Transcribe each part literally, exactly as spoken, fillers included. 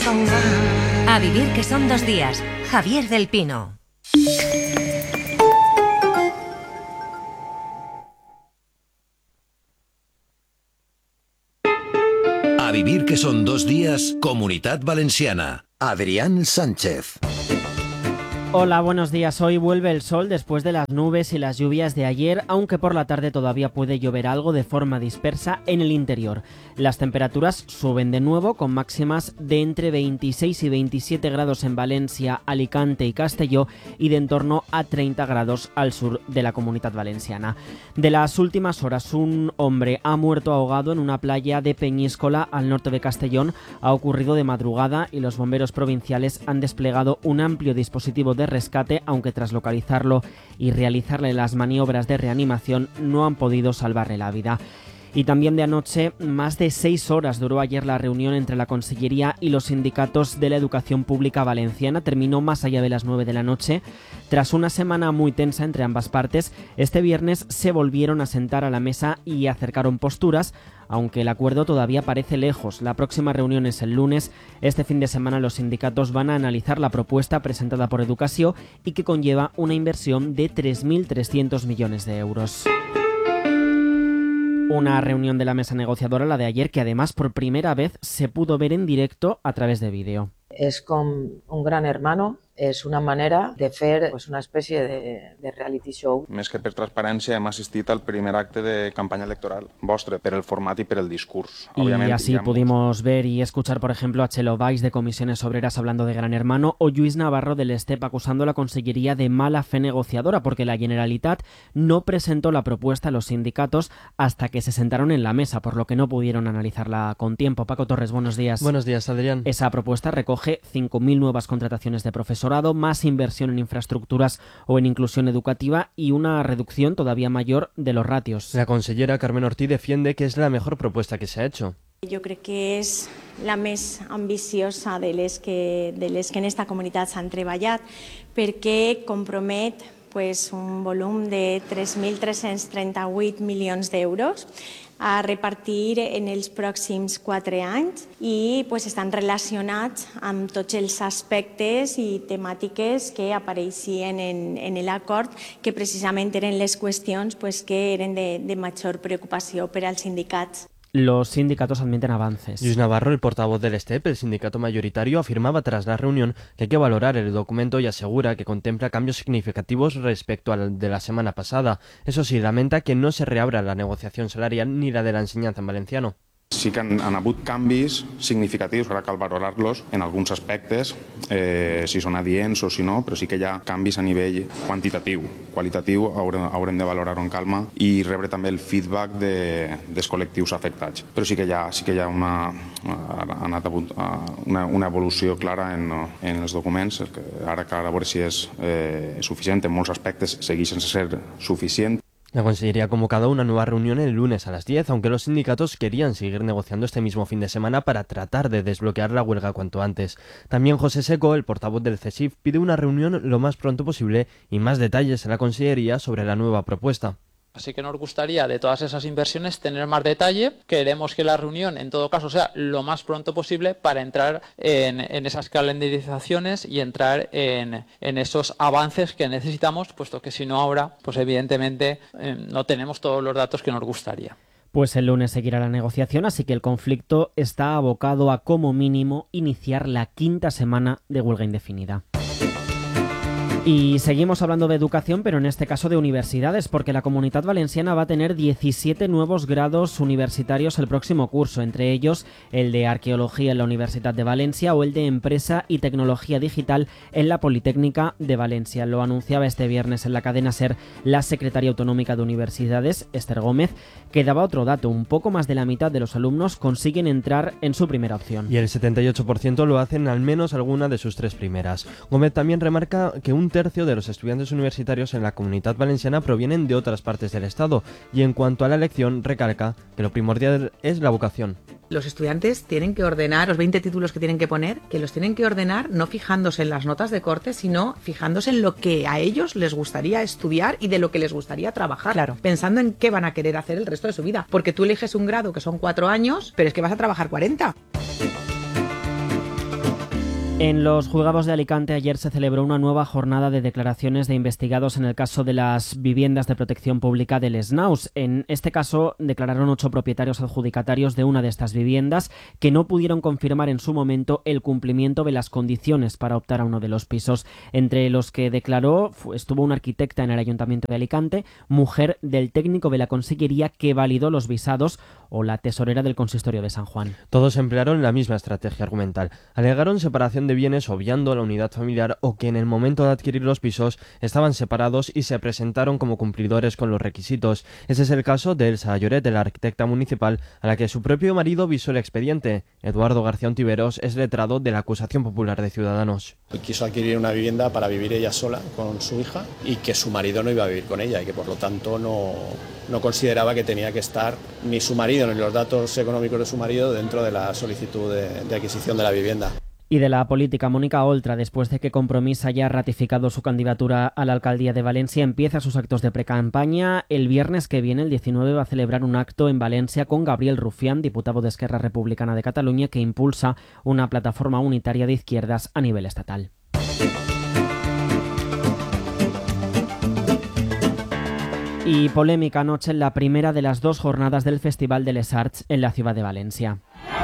A vivir que son dos días. Javier del Pino. A vivir que son dos días, Comunitat Valenciana. Adrián Sánchez. Hola, buenos días. Hoy vuelve el sol después de las nubes y las lluvias de ayer, aunque por la tarde todavía puede llover algo de forma dispersa en el interior. Las temperaturas suben de nuevo con máximas de entre veintiséis y veintisiete grados en Valencia, Alicante y Castelló y de en torno a treinta grados al sur de la Comunidad Valenciana. De las últimas horas, un hombre ha muerto ahogado en una playa de Peñíscola al norte de Castellón. Ha ocurrido de madrugada y los bomberos provinciales han desplegado un amplio dispositivo de rescate, aunque tras localizarlo y realizarle las maniobras de reanimación no han podido salvarle la vida. Y también de anoche, más de seis horas duró ayer la reunión entre la Consellería y los sindicatos de la educación pública valenciana. Terminó más allá de las nueve de la noche. Tras una semana muy tensa entre ambas partes, este viernes se volvieron a sentar a la mesa y acercaron posturas, aunque el acuerdo todavía parece lejos. La próxima reunión es el lunes. Este fin de semana los sindicatos van a analizar la propuesta presentada por Educación y que conlleva una inversión de tres mil trescientos millones de euros. Una reunión de la mesa negociadora, la de ayer, que además por primera vez se pudo ver en directo a través de vídeo. És com un gran hermano, és una manera de fer pues, una espècie de, de reality show. Més que per transparència hem assistit al primer acte de campanya electoral vostre, per el format i per el discurs. Y Obviamente, así digamos... pudimos ver y escuchar, por ejemplo, a Chelo Valls de Comisiones Obreras hablando de Gran Hermano o Lluís Navarro del Estep acusando a la Consellería de mala fe negociadora porque la Generalitat no presentó la propuesta a los sindicatos hasta que se sentaron en la mesa, por lo que no pudieron analizarla con tiempo. Paco Torres, buenos días. Buenos días, Adrián. Esa propuesta recoge cinco mil nuevas contrataciones de profesorado, más inversión en infraestructuras o en inclusión educativa y una reducción todavía mayor de los ratios. La consellera Carmen Ortí defiende que es la mejor propuesta que se ha hecho. Jo crec que és la més ambiciosa de les que, de les que en esta comunitat s'han treballat perquè compromet pues, un volum de tres mil tres-cents trenta-vuit milions d'euros a repartir en els pròxims quatre anys i pues, estan relacionats amb tots els aspectes i temàtiques que apareixien en, en l'acord, que precisament eren les qüestions pues, que eren de, de major preocupació per als sindicats. Los sindicatos admiten avances. Lluís Navarro, el portavoz del Estep, el sindicato mayoritario, afirmaba tras la reunión que hay que valorar el documento y asegura que contempla cambios significativos respecto al de la semana pasada. Eso sí, lamenta que no se reabra la negociación salarial ni la de la enseñanza en valenciano. Sí que han, han hagut canvis significatius, ara cal valorar-los en alguns aspectes, eh, si són adients o si no, però sí que hi ha canvis a nivell quantitatiu. Qualitatiu haurem, haurem de valorar-ho en calma i rebre també el feedback de, dels col·lectius afectats. Però sí que hi ha, sí que hi ha una, ha anat una, una evolució clara en, en els documents, que ara cal veure si és eh, suficient, en molts aspectes segueix sense ser suficient. La Consellería ha convocado una nueva reunión el lunes a las diez, aunque los sindicatos querían seguir negociando este mismo fin de semana para tratar de desbloquear la huelga cuanto antes. También José Seco, el portavoz del C S I F, pide una reunión lo más pronto posible y más detalles en la Consellería sobre la nueva propuesta. Así que nos gustaría de todas esas inversiones tener más detalle. Queremos que la reunión en todo caso sea lo más pronto posible para entrar en, en esas calendarizaciones y entrar en, en esos avances que necesitamos, puesto que si no ahora, pues evidentemente eh, no tenemos todos los datos que nos gustaría. Pues el lunes seguirá la negociación, así que el conflicto está abocado a como mínimo iniciar la quinta semana de huelga indefinida. Y seguimos hablando de educación, pero en este caso de universidades, porque la Comunidad Valenciana va a tener diecisiete nuevos grados universitarios el próximo curso, entre ellos el de Arqueología en la Universidad de Valencia o el de Empresa y Tecnología Digital en la Politécnica de Valencia. Lo anunciaba este viernes en la cadena SER la secretaria autonómica de Universidades, Esther Gómez, que daba otro dato: un poco más de la mitad de los alumnos consiguen entrar en su primera opción. Y el setenta y ocho por ciento lo hacen al menos alguna de sus tres primeras. Gómez también remarca que un tercio de los estudiantes universitarios en la Comunidad Valenciana provienen de otras partes del Estado, y en cuanto a la elección recalca que lo primordial es la vocación. Los estudiantes tienen que ordenar los veinte títulos que tienen que poner, que los tienen que ordenar no fijándose en las notas de corte, sino fijándose en lo que a ellos les gustaría estudiar y de lo que les gustaría trabajar. Claro. Pensando en qué van a querer hacer el resto de su vida. Porque tú eliges un grado que son cuatro años, pero es que vas a trabajar cuarenta. En los juzgados de Alicante ayer se celebró una nueva jornada de declaraciones de investigados en el caso de las viviendas de protección pública del Snaus. En este caso declararon ocho propietarios adjudicatarios de una de estas viviendas que no pudieron confirmar en su momento el cumplimiento de las condiciones para optar a uno de los pisos. Entre los que declaró estuvo una arquitecta en el Ayuntamiento de Alicante, mujer del técnico de la Consellería que validó los visados o la tesorera del Consistorio de San Juan. Todos emplearon la misma estrategia argumental. Alegaron separación de bienes obviando la unidad familiar o que en el momento de adquirir los pisos estaban separados y se presentaron como cumplidores con los requisitos. Ese es el caso de Elsa Lloret, de la arquitecta municipal, a la que su propio marido visó el expediente. Eduardo García Ontiveros es letrado de la Acusación Popular de Ciudadanos. Quiso adquirir una vivienda para vivir ella sola con su hija y que su marido no iba a vivir con ella y que por lo tanto no, no consideraba que tenía que estar ni su marido ni los datos económicos de su marido dentro de la solicitud de, de adquisición de la vivienda. Y de la política, Mónica Oltra, después de que Compromís haya ratificado su candidatura a la alcaldía de Valencia, empieza sus actos de precampaña. El viernes que viene, el diecinueve, va a celebrar un acto en Valencia con Gabriel Rufián, diputado de Esquerra Republicana de Cataluña, que impulsa una plataforma unitaria de izquierdas a nivel estatal. Y polémica anoche en la primera de las dos jornadas del Festival de Les Arts en la ciudad de Valencia.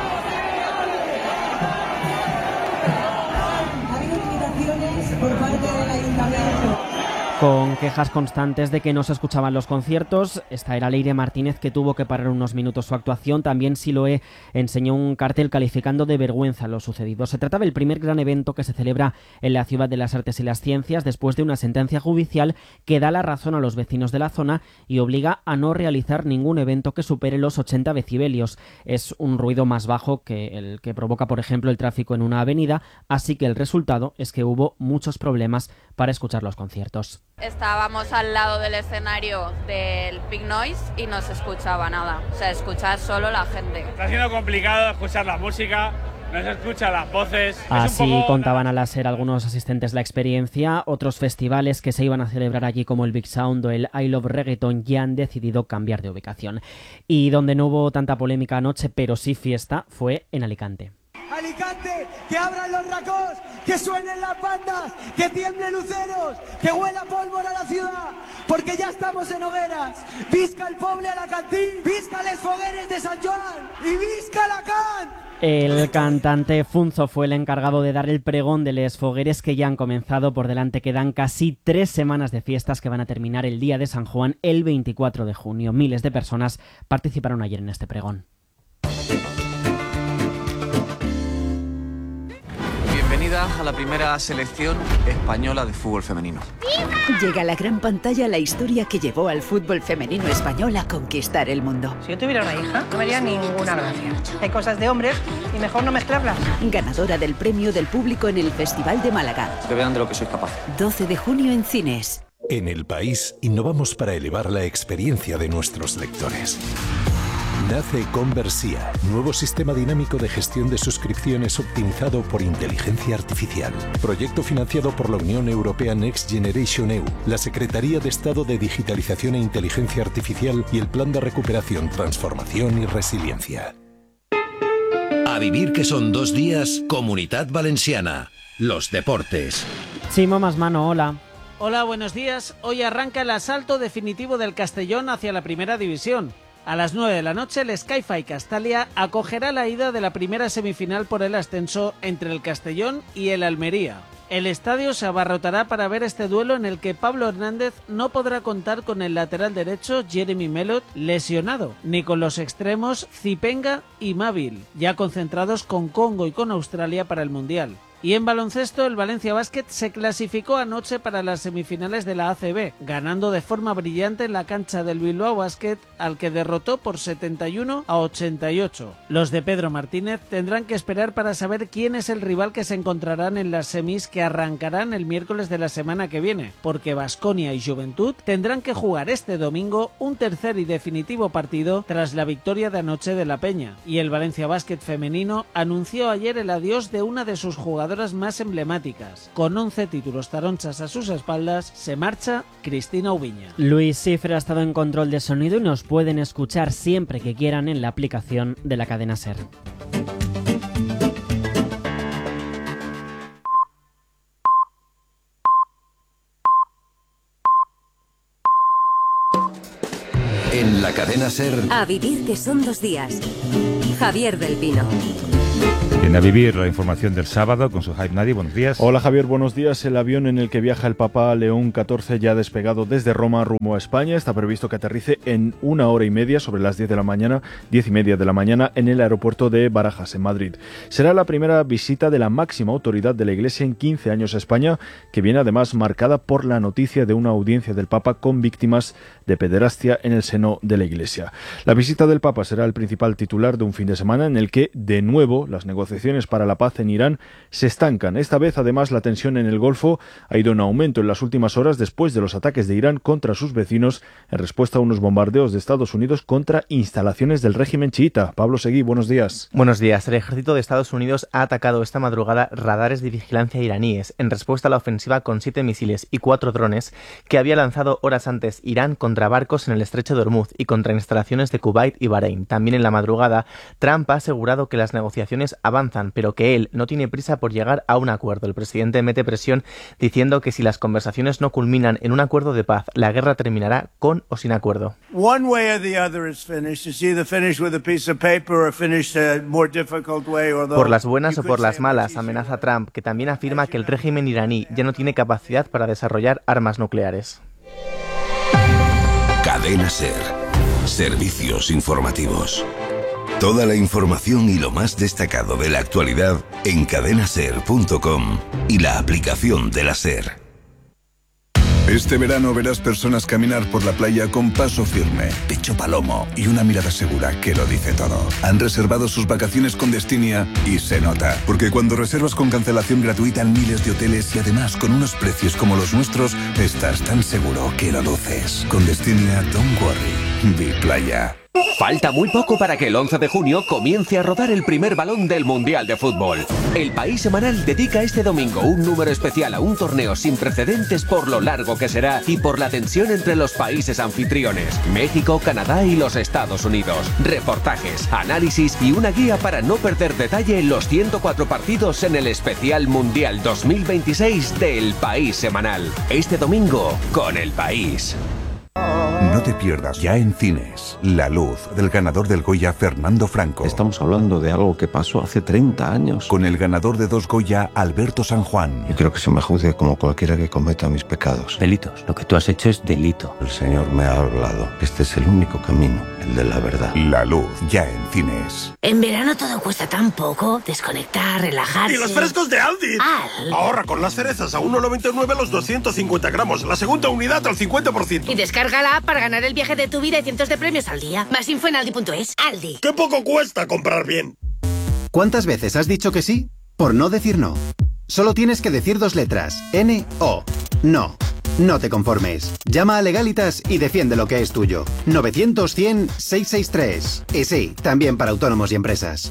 Con quejas constantes de que no se escuchaban los conciertos. Esta era Leire Martínez, que tuvo que parar unos minutos su actuación. También Siloé enseñó un cartel calificando de vergüenza lo sucedido. Se trata del primer gran evento que se celebra en la Ciudad de las Artes y las Ciencias después de una sentencia judicial que da la razón a los vecinos de la zona y obliga a no realizar ningún evento que supere los ochenta decibelios. Es un ruido más bajo que el que provoca, por ejemplo, el tráfico en una avenida, así que el resultado es que hubo muchos problemas para escuchar los conciertos. Estábamos al lado del escenario del Big Noise y no se escuchaba nada, o sea, escuchar solo la gente. Está siendo complicado escuchar la música, no se escuchan las voces. Así es un poco... contaban a la SER algunos asistentes la experiencia. Otros festivales que se iban a celebrar allí, como el Big Sound o el I Love Reggaeton, ya han decidido cambiar de ubicación. Y donde no hubo tanta polémica anoche, pero sí fiesta, fue en Alicante. Alicante, que abran los racos, que suenen las bandas, que tiemblen luceros, que huela pólvora la ciudad, porque ya estamos en hogueras. Visca el poble Alacantín, visca les fogueres de San Joan y visca Alacant. El cantante Funzo fue el encargado de dar el pregón de les fogueres que ya han comenzado. Por delante quedan casi tres semanas de fiestas que van a terminar el día de San Juan el veinticuatro de junio. Miles de personas participaron ayer en este pregón. Bienvenida a la primera selección española de fútbol femenino. Llega a la gran pantalla la historia que llevó al fútbol femenino español a conquistar el mundo. Si yo tuviera una hija, no me haría ninguna gracia. Hay cosas de hombres y mejor no mezclarlas. Ganadora del premio del público en el Festival de Málaga. Que vean de lo que soy capaz. doce de junio en cines. En El País innovamos para elevar la experiencia de nuestros lectores. Nace Conversia, nuevo sistema dinámico de gestión de suscripciones optimizado por inteligencia artificial. Proyecto financiado por la Unión Europea Next Generation E U, la Secretaría de Estado de Digitalización e Inteligencia Artificial y el Plan de Recuperación, Transformación y Resiliencia. A vivir que son dos días, Comunitat Valenciana. Los deportes. Chimo Masmano, hola. Hola, buenos días. Hoy arranca el asalto definitivo del Castellón hacia la primera división. A las nueve de la noche, el Sky-Fi Castalia acogerá la ida de la primera semifinal por el ascenso entre el Castellón y el Almería. El estadio se abarrotará para ver este duelo en el que Pablo Hernández no podrá contar con el lateral derecho Jeremy Melot lesionado, ni con los extremos Zipenga y Mávil, ya concentrados con Congo y con Australia para el Mundial. Y en baloncesto, el Valencia Basket se clasificó anoche para las semifinales de la A C B, ganando de forma brillante en la cancha del Bilbao Basket, al que derrotó por setenta y uno a ochenta y ocho. Los de Pedro Martínez tendrán que esperar para saber quién es el rival que se encontrarán en las semis que arrancarán el miércoles de la semana que viene, porque Baskonia y Juventud tendrán que jugar este domingo un tercer y definitivo partido tras la victoria de anoche de la Peña. Y el Valencia Basket femenino anunció ayer el adiós de una de sus jugadoras más emblemáticas. Con once títulos taronchas a sus espaldas, se marcha Cristina Ubiña. Luis Cifre ha estado en control de sonido y nos pueden escuchar siempre que quieran en la aplicación de la cadena SER. Cadena SER. A vivir que son dos días. Javier del Pino. En A Vivir, la información del sábado con su Hype Nadi. Buenos días. Hola Javier, buenos días. El avión en el que viaja el Papa León catorce ya ha despegado desde Roma rumbo a España. Está previsto que aterrice en una hora y media, sobre las diez de la mañana, diez y media de la mañana, en el aeropuerto de Barajas, en Madrid. Será la primera visita de la máxima autoridad de la Iglesia en quince años a España, que viene además marcada por la noticia de una audiencia del Papa con víctimas de pederastia en el seno de la Iglesia. La visita del Papa será el principal titular de un fin de semana en el que, de nuevo, las negociaciones para la paz en Irán se estancan. Esta vez, además, la tensión en el Golfo ha ido en aumento en las últimas horas después de los ataques de Irán contra sus vecinos en respuesta a unos bombardeos de Estados Unidos contra instalaciones del régimen chiita. Pablo Seguí, buenos días. Buenos días. El ejército de Estados Unidos ha atacado esta madrugada radares de vigilancia iraníes en respuesta a la ofensiva con siete misiles y cuatro drones que había lanzado horas antes Irán contra barcos en el estrecho de Hormuz y contra instalaciones de Kuwait y Bahrein. También en la madrugada, Trump ha asegurado que las negociaciones avanzan, pero que él no tiene prisa por llegar a un acuerdo. El presidente mete presión diciendo que si las conversaciones no culminan en un acuerdo de paz, la guerra terminará con o sin acuerdo. Por las buenas o por las malas, amenaza Trump, que también afirma que el régimen iraní ya no tiene capacidad para desarrollar armas nucleares. Cadena SER. Servicios informativos. Toda la información y lo más destacado de la actualidad en cadena ser punto com y la aplicación de la SER. Este verano verás personas caminar por la playa con paso firme, pecho palomo y una mirada segura que lo dice todo. Han reservado sus vacaciones con Destinia y se nota, porque cuando reservas con cancelación gratuita en miles de hoteles y además con unos precios como los nuestros, estás tan seguro que lo luces. Con Destinia, don't worry, be playa. Falta muy poco para que el once de junio comience a rodar el primer balón del Mundial de Fútbol. El País Semanal dedica este domingo un número especial a un torneo sin precedentes por lo largo que será y por la tensión entre los países anfitriones, México, Canadá y los Estados Unidos. Reportajes, análisis y una guía para no perder detalle en los ciento cuatro partidos en el especial Mundial dos mil veintiséis del País Semanal. Este domingo con El País. No te pierdas ya en cines La Luz, del ganador del Goya Fernando Franco. Estamos hablando de algo que pasó hace treinta años. Con el ganador de dos Goya, Alberto San Juan. Yo creo que se me juzgue como cualquiera que cometa mis pecados. Delitos. Lo que tú has hecho es delito. El Señor me ha hablado. Este es el único camino, el de la verdad. La Luz, ya en cines. En verano todo cuesta tan poco. Desconectar, relajarse. ¡Y los frescos de Aldi! ¡Al! Ahorra con las cerezas a uno noventa y nueve los doscientos cincuenta gramos. La segunda unidad al cincuenta por ciento. Y descarga la app para ganar el viaje de tu vida y cientos de premios al día. Más info en aldi punto es. Aldi. ¡Qué poco cuesta comprar bien! ¿Cuántas veces has dicho que sí por no decir no? Solo tienes que decir dos letras. N O. No. No te conformes. Llama a Legalitas y defiende lo que es tuyo. novecientos cien seiscientos sesenta y tres. Y sí, también para autónomos y empresas.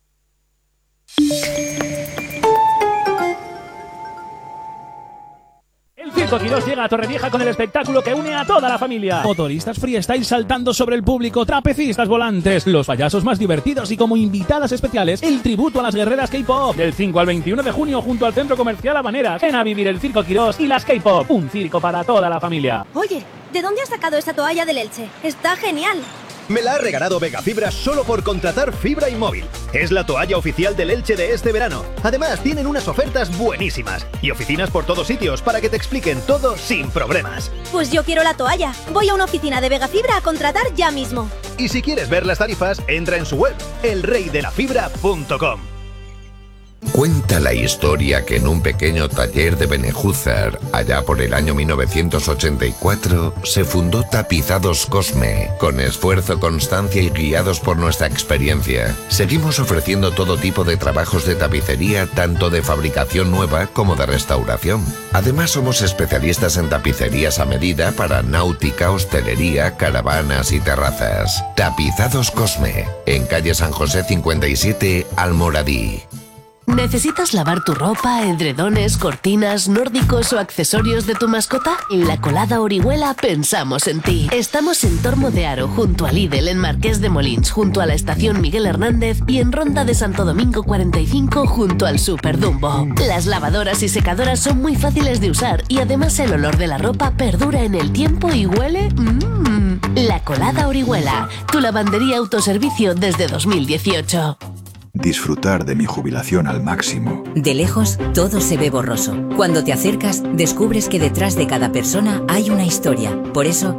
Circo Quirós llega a Torrevieja con el espectáculo que une a toda la familia. Motoristas freestyle saltando sobre el público, trapecistas volantes, los payasos más divertidos y como invitadas especiales, el tributo a las guerreras K-pop. Del cinco al veintiuno de junio junto al Centro Comercial Habaneras. Ven a vivir el Circo Quirós y las K-pop. Un circo para toda la familia. Oye, ¿de dónde has sacado esa toalla del Elche? Está genial. Me la ha regalado Vegafibra solo por contratar fibra y móvil. Es la toalla oficial del Elche de este verano. Además, tienen unas ofertas buenísimas y oficinas por todos sitios para que te expliquen todo sin problemas. Pues yo quiero la toalla. Voy a una oficina de Vegafibra a contratar ya mismo. Y si quieres ver las tarifas, entra en su web, el rey de la fibra punto com. Cuenta la historia que en un pequeño taller de Benejúzar, allá por el año mil novecientos ochenta y cuatro, se fundó Tapizados Cosme. Con esfuerzo, constancia y guiados por nuestra experiencia, seguimos ofreciendo todo tipo de trabajos de tapicería, tanto de fabricación nueva como de restauración. Además, somos especialistas en tapicerías a medida para náutica, hostelería, caravanas y terrazas. Tapizados Cosme, en calle San José cincuenta y siete, Almoradí. ¿Necesitas lavar tu ropa, edredones, cortinas, nórdicos o accesorios de tu mascota? En La Colada Orihuela pensamos en ti. Estamos en Tormo de Aro, junto a Lidl, en Marqués de Molins, junto a la estación Miguel Hernández, y en Ronda de Santo Domingo cuarenta y cinco, junto al Super Dumbo. Las lavadoras y secadoras son muy fáciles de usar y además el olor de la ropa perdura en el tiempo y huele... Mmm. La Colada Orihuela, tu lavandería autoservicio desde dos mil dieciocho. Disfrutar de mi jubilación al máximo. De lejos, todo se ve borroso. Cuando te acercas, descubres que detrás de cada persona hay una historia. Por eso,